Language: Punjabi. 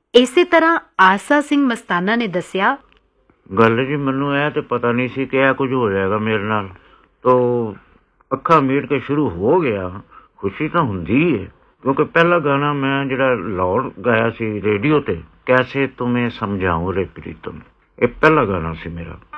ਇਸੇ ਤਰ੍ਹਾਂ ਆਸਾ ਸਿੰਘ ਮਸਤਾਨਾ ਨੇ ਦੱਸਿਆ, ਗੱਲ ਜੀ ਮੈਨੂੰ ਇਹ ਤੇ ਪਤਾ ਨਹੀਂ ਸੀ ਕਿ ਇਹ ਕੁਝ ਹੋ ਜਾਏਗਾ ਮੇਰੇ ਨਾਲ। ਤੋ ਅੱਖਾਂ ਮੀਟ ਕੇ ਸ਼ੁਰੂ ਹੋ ਗਿਆ। ਖੁਸ਼ੀ ਤਾਂ ਹੁੰਦੀ ਹੈ ਕਿਉਂਕਿ ਪਹਿਲਾ ਗਾਣਾ ਮੈਂ ਜਿਹੜਾ ਲਾਹੌਰ ਗਾਇਆ ਸੀ ਰੇਡੀਓ ਤੇ, ਕੈਸੇ ਤੁਮੇ ਸਮਝਾऊं ਰੇ ਪ੍ਰੀਤਮ, ਇਹ ਪਹਿਲਾ ਗਾਣਾ ਸੀ ਮੇਰਾ।